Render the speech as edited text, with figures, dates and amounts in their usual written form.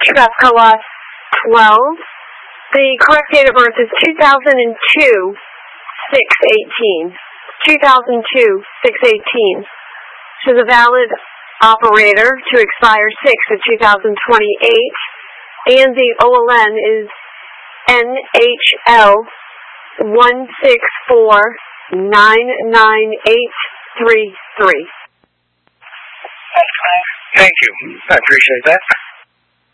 Trevcoa 12. The correct date of birth is 2002, 6/18. 2002, 6/18. She's a valid operator to expire 6/2028. And the OLN is NHL 164-99833. Thank you. I appreciate that.